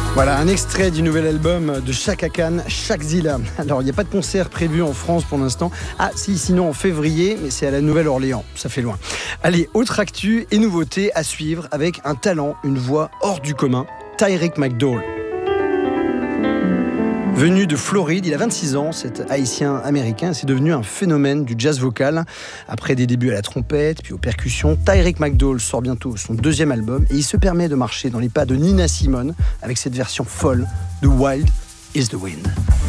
Voilà, un extrait du nouvel album de Chaka Khan, Chak Zilla. Alors, il n'y a pas de concert prévu en France pour l'instant. Ah, si, sinon en février, mais c'est à la Nouvelle-Orléans. Ça fait loin. Allez, autre actu et nouveauté à suivre avec un talent, une voix hors du commun, Tyrick McDowell. Venu de Floride, il a 26 ans, cet haïtien-américain, c'est devenu un phénomène du jazz vocal. Après des débuts à la trompette, puis aux percussions, Tyrick McDowell sort bientôt son deuxième album et il se permet de marcher dans les pas de Nina Simone avec cette version folle de Wild is the Wind.